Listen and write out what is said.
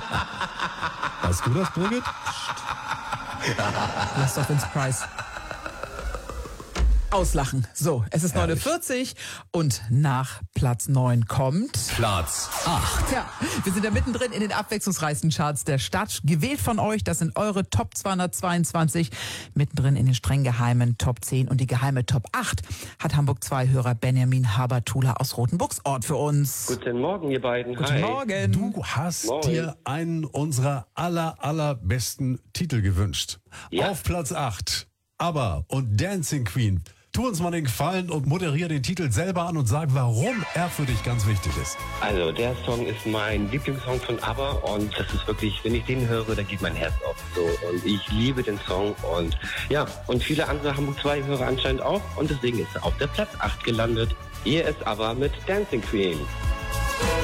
Weißt du das, Birgit? Lass doch den Surprise auslachen. So, es ist 9:40 und nach Platz 9 kommt Platz 8. Ja, wir sind ja mittendrin in den abwechslungsreichsten Charts der Stadt. Gewählt von euch, das sind eure Top 222. Mittendrin in den streng geheimen Top 10 und die geheime Top 8 hat Hamburg 2-Hörer Benjamin Habertula aus Rothenburgsort für uns. Guten Morgen, ihr beiden. Guten Hi. Morgen. Du hast Moin. dir einen unserer allerbesten Titel gewünscht. Ja. Auf Platz 8. ABBA und Dancing Queen. Tu uns mal den Gefallen und moderiere den Titel selber an und sag, warum er für dich ganz wichtig ist. Also, der Song ist mein Lieblingssong von ABBA und das ist wirklich, wenn ich den höre, da geht mein Herz auf. So, und ich liebe den Song und ja, und viele andere Hamburg 2-Hörer anscheinend auch und deswegen ist er auf der Platz 8 gelandet. Hier ist ABBA mit Dancing Queen.